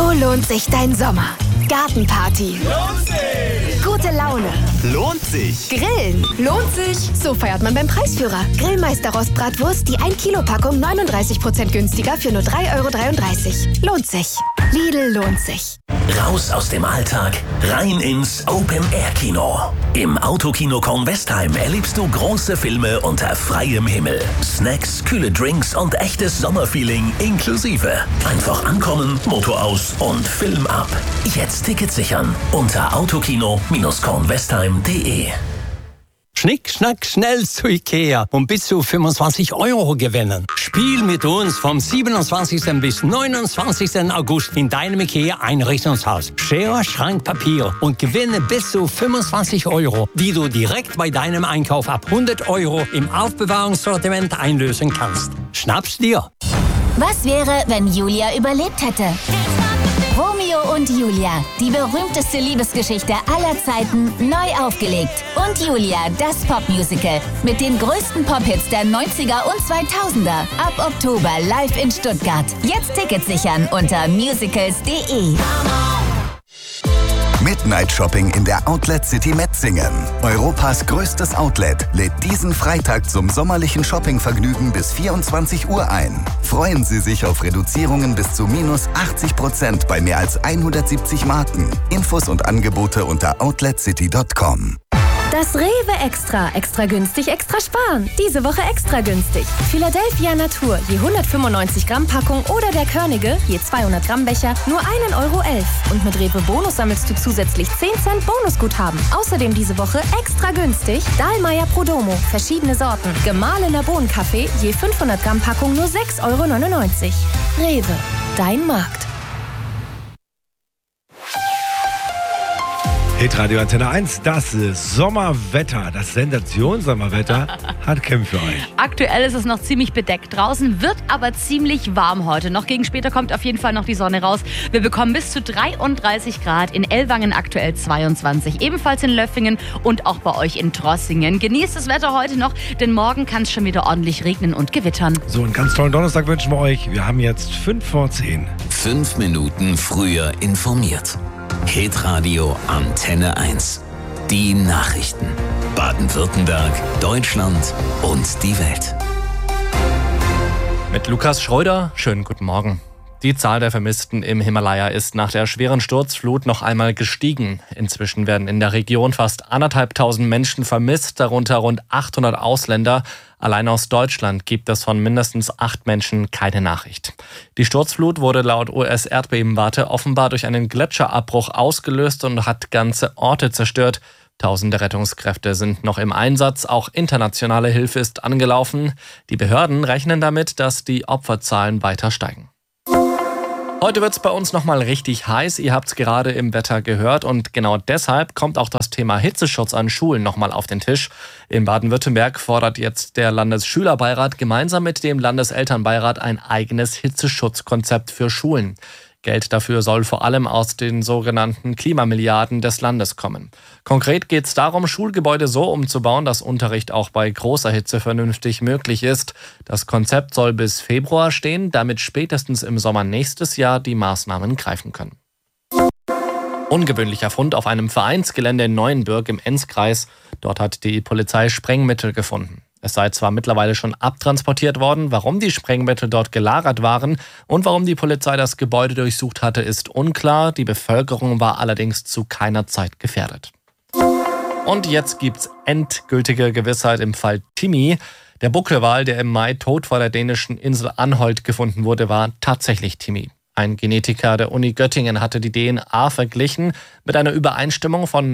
So lohnt sich dein Sommer. Gartenparty. Lohnt sich! Gute Laune. Lohnt sich! Grillen. Lohnt sich. So feiert man beim Preisführer. Grillmeister Rostbratwurst, die 1 Kilo Packung 39% günstiger für nur 3,33 €. Lohnt sich. Lidl lohnt sich. Raus aus dem Alltag, rein ins Open-Air-Kino. Im Autokino Kornwestheim erlebst du große Filme unter freiem Himmel. Snacks, kühle Drinks und echtes Sommerfeeling inklusive. Einfach ankommen, Motor aus und Film ab. Jetzt Tickets sichern unter autokino-kornwestheim.de. Schnick, schnack, schnell zu Ikea und bis zu 25 € gewinnen. Spiel mit uns vom 27. bis 29. August in deinem Ikea-Einrichtungshaus. Schere, Schrank, Papier und gewinne bis zu 25 €, die du direkt bei deinem Einkauf ab 100 € im Aufbewahrungssortiment einlösen kannst. Schnapp's dir! Was wäre, wenn Julia überlebt hätte? Romeo und Julia, die berühmteste Liebesgeschichte aller Zeiten, neu aufgelegt. Und Julia, das Popmusical mit den größten Pop-Hits der 90er und 2000er. Ab Oktober live in Stuttgart. Jetzt Tickets sichern unter musicals.de. Midnight Shopping in der Outlet City Metzingen. Europas größtes Outlet lädt diesen Freitag zum sommerlichen Shoppingvergnügen bis 24 Uhr ein. Freuen Sie sich auf Reduzierungen bis zu minus 80% bei mehr als 170 Marken. Infos und Angebote unter outletcity.com. Das Rewe Extra. Extra günstig, extra sparen. Diese Woche extra günstig. Philadelphia Natur, je 195 Gramm Packung oder der Körnige, je 200 Gramm Becher, nur 1,11 €. Und mit Rewe Bonus sammelst du zusätzlich 10 Cent Bonusguthaben. Außerdem diese Woche extra günstig Dahlmeier Prodomo, verschiedene Sorten. Gemahlener Bohnenkaffee, je 500 Gramm Packung, nur 6,99 €. Rewe, dein Markt. Hitradio Antenne 1, das Sommerwetter, das Sensationssommerwetter hat Kim für euch. Aktuell ist es noch ziemlich bedeckt draußen, wird aber ziemlich warm heute. Noch gegen später kommt auf jeden Fall noch die Sonne raus. Wir bekommen bis zu 33 Grad, in Ellwangen aktuell 22, ebenfalls in Löffingen und auch bei euch in Trossingen. Genießt das Wetter heute noch, denn morgen kann es schon wieder ordentlich regnen und gewittern. So, einen ganz tollen Donnerstag wünschen wir euch. Wir haben jetzt 5 vor 10. 5 Minuten früher informiert. Hitradio Antenne 1. Die Nachrichten. Baden-Württemberg, Deutschland und die Welt. Mit Lukas Schröder, schönen guten Morgen. Die Zahl der Vermissten im Himalaya ist nach der schweren Sturzflut noch einmal gestiegen. Inzwischen werden in der Region fast 1.500 Menschen vermisst, darunter rund 800 Ausländer. Allein aus Deutschland gibt es von mindestens 8 Menschen keine Nachricht. Die Sturzflut wurde laut US-Erdbebenwarte offenbar durch einen Gletscherabbruch ausgelöst und hat ganze Orte zerstört. Tausende Rettungskräfte sind noch im Einsatz, auch internationale Hilfe ist angelaufen. Die Behörden rechnen damit, dass die Opferzahlen weiter steigen. Heute wird es bei uns nochmal richtig heiß, ihr habt es gerade im Wetter gehört und genau deshalb kommt auch das Thema Hitzeschutz an Schulen nochmal auf den Tisch. In Baden-Württemberg fordert jetzt der Landesschülerbeirat gemeinsam mit dem Landeselternbeirat ein eigenes Hitzeschutzkonzept für Schulen. Geld dafür soll vor allem aus den sogenannten Klimamilliarden des Landes kommen. Konkret geht es darum, Schulgebäude so umzubauen, dass Unterricht auch bei großer Hitze vernünftig möglich ist. Das Konzept soll bis Februar stehen, damit spätestens im Sommer nächstes Jahr die Maßnahmen greifen können. Ungewöhnlicher Fund auf einem Vereinsgelände in Neuenbürg im Enzkreis. Dort hat die Polizei Sprengmittel gefunden. Es sei zwar mittlerweile schon abtransportiert worden, warum die Sprengmittel dort gelagert waren und warum die Polizei das Gebäude durchsucht hatte, ist unklar. Die Bevölkerung war allerdings zu keiner Zeit gefährdet. Und jetzt gibt's endgültige Gewissheit im Fall Timmy. Der Buckelwal, der im Mai tot vor der dänischen Insel Anholt gefunden wurde, war tatsächlich Timmy. Ein Genetiker der Uni Göttingen hatte die DNA verglichen mit einer Übereinstimmung von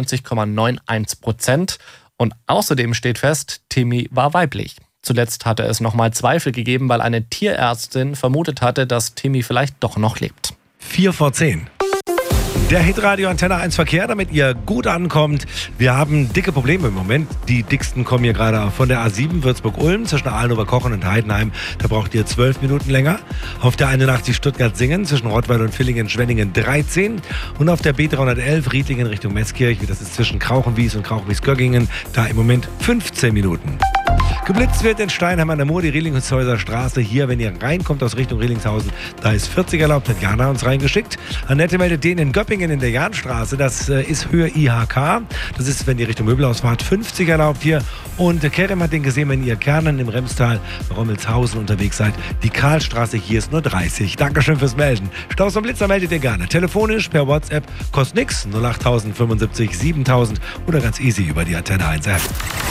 99,91%. Und außerdem steht fest, Timmy war weiblich. Zuletzt hatte es nochmal Zweifel gegeben, weil eine Tierärztin vermutet hatte, dass Timmy vielleicht doch noch lebt. 4 vor 10. Der Hitradio Antenne 1 Verkehr, damit ihr gut ankommt. Wir haben dicke Probleme im Moment. Die dicksten kommen hier gerade von der A7 Würzburg-Ulm zwischen Ahlenower-Kochen und Heidenheim. Da braucht ihr 12 Minuten länger. Auf der 81 Stuttgart-Singen zwischen Rottweil und Villingen-Schwenningen 13. Und auf der B311 Riedlingen Richtung Meßkirch, das ist zwischen Krauchenwies und Krauchenwies-Göggingen, da im Moment 15 Minuten. Geblitzt wird in Steinheim an der Moor, die Rehlingshäuser Straße. Hier, wenn ihr reinkommt aus Richtung Rehlingshausen, da ist 40 erlaubt, hat Jana uns reingeschickt. Annette meldet den in Göppingen in der Jahnstraße, das ist Höhe IHK. Das ist, wenn ihr Richtung Möbelhaus fahrt, 50 erlaubt hier. Und Kerem hat den gesehen, wenn ihr Kernen im Remstal, Rommelshausen unterwegs seid. Die Karlstraße, hier ist nur 30. Dankeschön fürs Melden. Staus und Blitzer meldet ihr gerne. Telefonisch, per WhatsApp, kostet nix. 08000 75 7000 oder ganz easy über die Antenne 1 App.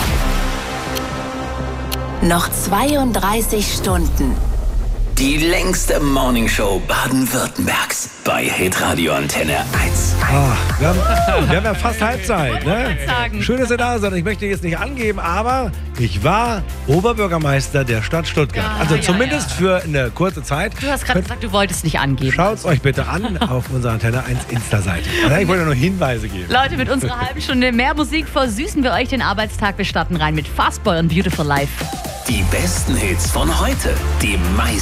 Noch 32 Stunden. Die längste Morningshow Baden-Württembergs bei Hitradio Antenne 1. Wir haben ja fast Halbzeit. Ne? Schön, dass ihr da seid. Ich möchte jetzt nicht angeben, aber ich war Oberbürgermeister der Stadt Stuttgart. Ja, also zumindest für eine kurze Zeit. Du hast gerade gesagt, du wolltest nicht angeben. Schaut es euch bitte an auf unserer Antenne 1 Insta-Seite. Ich wollte nur Hinweise geben. Leute, mit unserer halben Stunde mehr Musik versüßen wir euch den Arbeitstag. Wir starten rein mit Fastboy und Beautiful Life. Die besten Hits von heute. Die meisten